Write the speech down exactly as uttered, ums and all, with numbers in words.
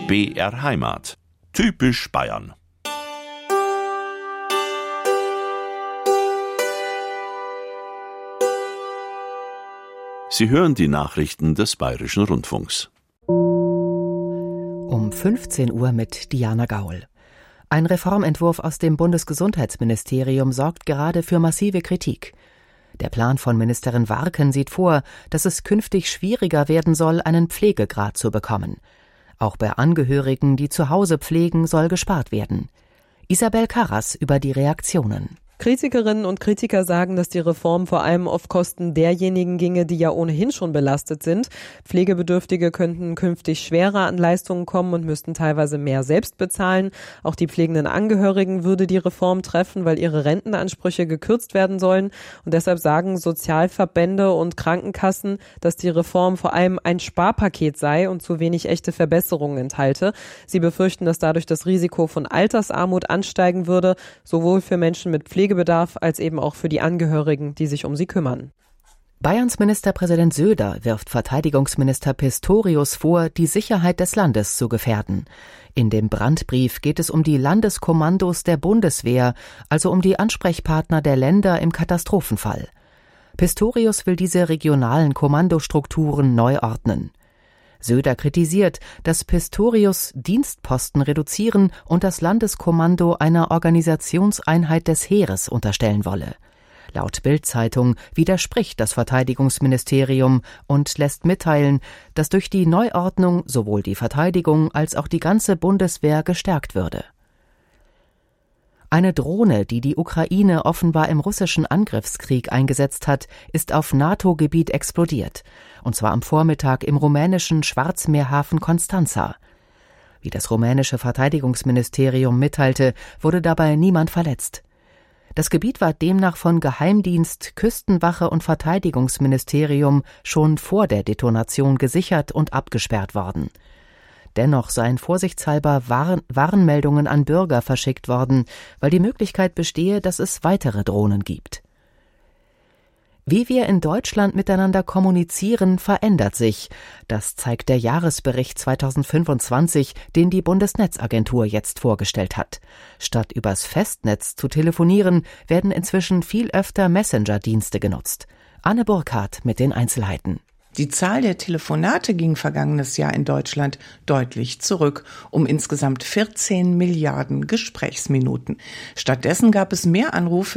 B R Heimat. Typisch Bayern. Sie hören die Nachrichten des Bayerischen Rundfunks. Um fünfzehn Uhr mit Diana Gaul. Ein Reformentwurf aus dem Bundesgesundheitsministerium sorgt gerade für massive Kritik. Der Plan von Ministerin Warken sieht vor, dass es künftig schwieriger werden soll, einen Pflegegrad zu bekommen. Auch bei Angehörigen, die zu Hause pflegen, soll gespart werden. Isabel Karras über die Reaktionen. Kritikerinnen und Kritiker sagen, dass die Reform vor allem auf Kosten derjenigen ginge, die ja ohnehin schon belastet sind. Pflegebedürftige könnten künftig schwerer an Leistungen kommen und müssten teilweise mehr selbst bezahlen. Auch die pflegenden Angehörigen würde die Reform treffen, weil ihre Rentenansprüche gekürzt werden sollen. Und deshalb sagen Sozialverbände und Krankenkassen, dass die Reform vor allem ein Sparpaket sei und zu wenig echte Verbesserungen enthalte. Sie befürchten, dass dadurch das Risiko von Altersarmut ansteigen würde, sowohl für Menschen mit Pflege Pflegebedarf als eben auch für die Angehörigen, die sich um sie kümmern. Bayerns Ministerpräsident Söder wirft Verteidigungsminister Pistorius vor, die Sicherheit des Landes zu gefährden. In dem Brandbrief geht es um die Landeskommandos der Bundeswehr, also um die Ansprechpartner der Länder im Katastrophenfall. Pistorius will diese regionalen Kommandostrukturen neu ordnen. Söder kritisiert, dass Pistorius Dienstposten reduzieren und das Landeskommando einer Organisationseinheit des Heeres unterstellen wolle. Laut Bild-Zeitung widerspricht das Verteidigungsministerium und lässt mitteilen, dass durch die Neuordnung sowohl die Verteidigung als auch die ganze Bundeswehr gestärkt würde. Eine Drohne, die die Ukraine offenbar im russischen Angriffskrieg eingesetzt hat, ist auf NATO-Gebiet explodiert. Und zwar am Vormittag im rumänischen Schwarzmeerhafen Constanța. Wie das rumänische Verteidigungsministerium mitteilte, wurde dabei niemand verletzt. Das Gebiet war demnach von Geheimdienst, Küstenwache und Verteidigungsministerium schon vor der Detonation gesichert und abgesperrt worden. Dennoch seien vorsichtshalber Warn- Warnmeldungen an Bürger verschickt worden, weil die Möglichkeit bestehe, dass es weitere Drohnen gibt. Wie wir in Deutschland miteinander kommunizieren, verändert sich. Das zeigt der Jahresbericht zweitausendfünfundzwanzig, den die Bundesnetzagentur jetzt vorgestellt hat. Statt übers Festnetz zu telefonieren, werden inzwischen viel öfter Messenger-Dienste genutzt. Anne Burkhardt mit den Einzelheiten. Die Zahl der Telefonate ging vergangenes Jahr in Deutschland deutlich zurück, um insgesamt vierzehn Milliarden Gesprächsminuten. Stattdessen gab es mehr Anrufe